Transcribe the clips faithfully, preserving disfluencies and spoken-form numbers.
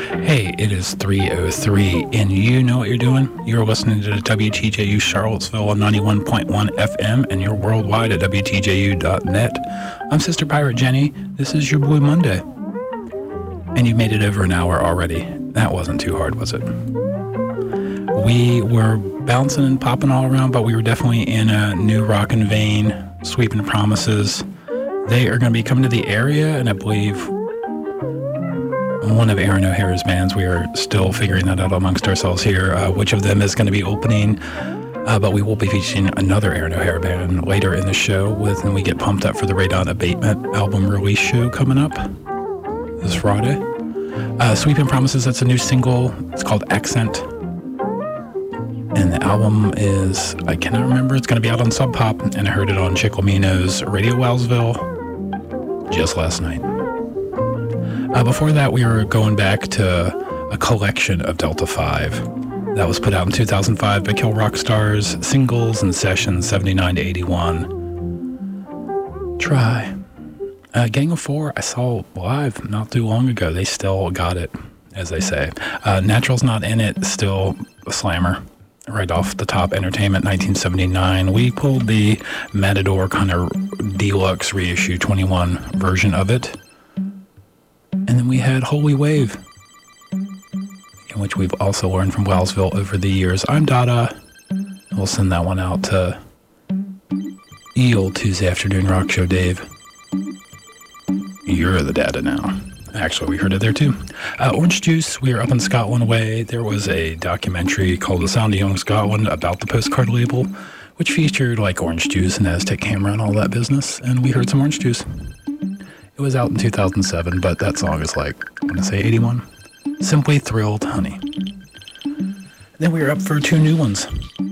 Hey, it is three oh three, and you know what you're doing? You're listening to W T J U Charlottesville on ninety-one point one F M, and you're worldwide at W T J U dot net. I'm Sister Pirate Jenny. This is your Blue Monday. And you made it over an hour already. That wasn't too hard, was it? We were bouncing and popping all around, but we were definitely in a new rockin' vein, Sweeping Promises. They are going to be coming to the area, and I believe one of Aaron O'Hara's bands. We are still figuring that out amongst ourselves here, uh, which of them is going to be opening. Uh, but we will be featuring another Aaron O'Hara band later in the show, with, and we get pumped up for the Radon Abatement album release show coming up this Friday. Uh, Sweeping Promises, that's a new single. It's called Accent. And the album is, I cannot remember, it's going to be out on Sub Pop, and I heard it on Chickamino's Radio Wellsville just last night. Uh, before that, we were going back to a collection of Delta five that was put out in two thousand five by Kill Rock Stars, singles and sessions seventy-nine to eighty-one. Try. Uh, Gang of Four, I saw live not too long ago. They still got it, as they say. Uh, Natural's Not In It, still a slammer. Right off the top, Entertainment, nineteen seventy-nine. We pulled the Matador kind of deluxe reissue twenty-one version of it. And then we had Holy Wave, in which we've also learned from Wellsville over the years. I'm Dada. We'll send that one out to ye old Tuesday afternoon rock show Dave. You're the Dada now. Actually, we heard it there too. Uh, Orange Juice, we were up in Scotland way. There was a documentary called The Sound of Young Scotland about the Postcard label, which featured like Orange Juice and Aztec Camera and all that business. And we heard some Orange Juice. It was out in two thousand seven, but that song is like, I'm going to say eighty-one. Simply Thrilled Honey. Then we were up for two new ones.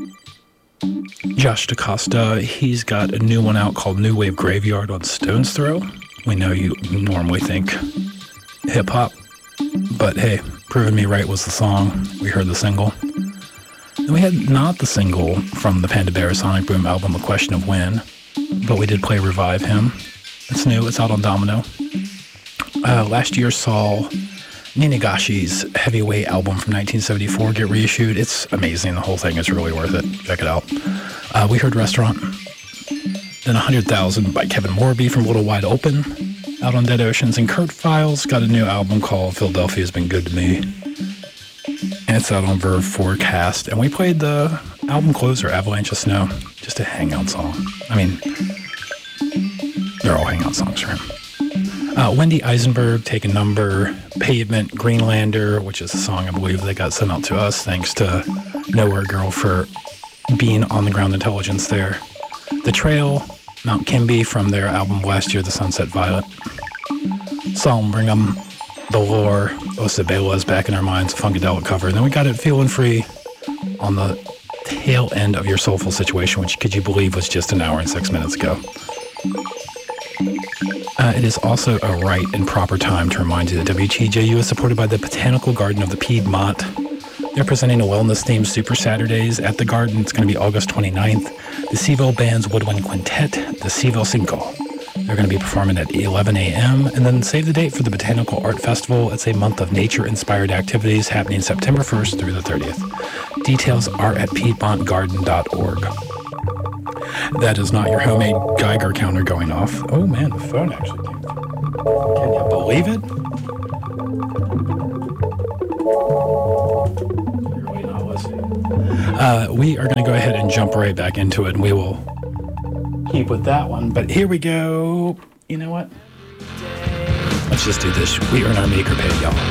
Josh DaCosta, he's got a new one out called New Wave Graveyard on Stone's Throw. We know you normally think hip-hop, but hey, Proving Me Right was the song. We heard the single. And we had not the single from the Panda Bear Sonic Boom album, A Question of When, but we did play Revive Him. It's new. It's out on Domino. Uh, last year saw Ninagashi's Heavyweight album from nineteen seventy-four get reissued. It's amazing. The whole thing is really worth it. Check it out. Uh, we heard Restaurant. Then one hundred thousand by Kevin Morby from Little Wide Open, out on Dead Oceans. And Kurt Files got a new album called Philadelphia's Been Good to Me. And it's out on Verve Forecast. And we played the album closer, Avalanche of Snow. Just a hangout song. I mean, they're all hangout songs for him. Uh, Wendy Eisenberg, Take a Number, Pavement, Greenlander, which is a song I believe that got sent out to us, thanks to Nowhere Girl for being on the ground intelligence there. The Trail, Mount Kimby from their album last year, The Sunset Violet. Psalm Brigham, The Lore, Osabella's Back in Our Minds, Funkadelic cover. And then we got it Feeling Free on the tail end of Your Soulful Situation, which, could you believe, was just an hour and six minutes ago. Uh, it is also a right and proper time to remind you that W T J U is supported by the Botanical Garden of the Piedmont. They're presenting a wellness-themed Super Saturdays at the Garden. It's going to be August twenty-ninth. The Seville Band's Woodwind Quintet, the Seville Cinco. They're going to be performing at eleven a.m. And then save the date for the Botanical Art Festival. It's a month of nature-inspired activities happening September first through the thirtieth. Details are at piedmont garden dot org. That is not your homemade Geiger counter going off. Oh man, the phone actually came through. Can you believe it? You're really not listening. Uh, we are going to go ahead and jump right back into it, and we will keep with that one. But here we go. You know what? Let's just do this. We earn our maker pay, y'all.